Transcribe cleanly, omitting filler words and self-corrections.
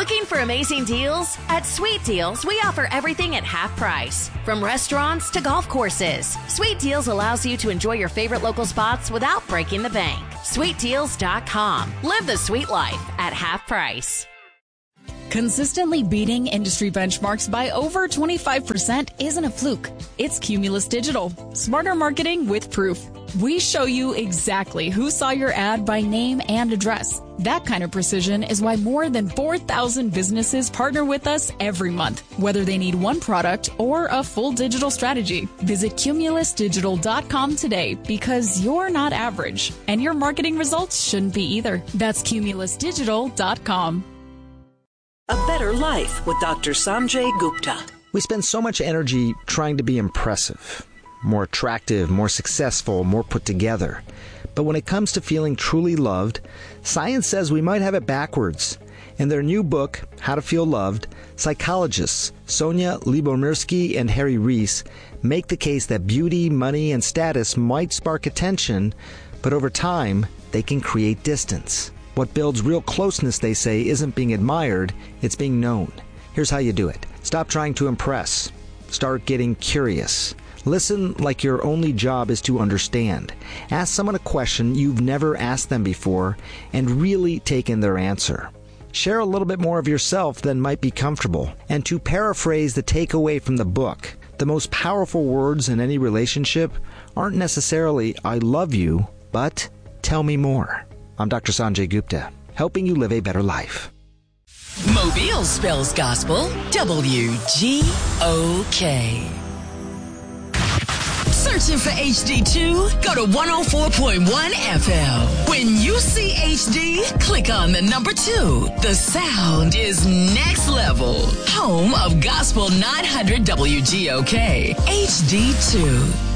Looking for amazing deals? At Sweet Deals, we offer everything at half price. From restaurants to golf courses, Sweet Deals allows you to enjoy your favorite local spots without breaking the bank. SweetDeals.com. Live the sweet life at half price. Consistently beating industry benchmarks by over 25% isn't a fluke. It's Cumulus Digital. Smarter marketing with proof. We show you exactly who saw your ad by name and address. That kind of precision is why more than 4,000 businesses partner with us every month, whether they need one product or a full digital strategy. Visit CumulusDigital.com today because you're not average, and your marketing results shouldn't be either. That's CumulusDigital.com. A Better Life with Dr. Sanjay Gupta. We spend so much energy trying to be impressive, more attractive, more successful, more put together. But when it comes to feeling truly loved, science says we might have it backwards. In their new book, How to Feel Loved, psychologists Sonia Lyubomirsky and Harry Rees make the case that beauty, money, and status might spark attention, but over time, they can create distance. What builds real closeness, they say, isn't being admired, it's being known. Here's how you do it. Stop trying to impress. Start getting curious. Listen like your only job is to understand. Ask someone a question you've never asked them before and really take in their answer. Share a little bit more of yourself than might be comfortable. And to paraphrase the takeaway from the book, the most powerful words in any relationship aren't necessarily, I love you, but tell me more. I'm Dr. Sanjay Gupta, helping you live a better life. Mobile spells gospel, WGOK. Searching for HD2? Go to 104.1 FM. When you see HD, click on the number 2. The sound is next level. Home of Gospel 900 WGOK. HD2.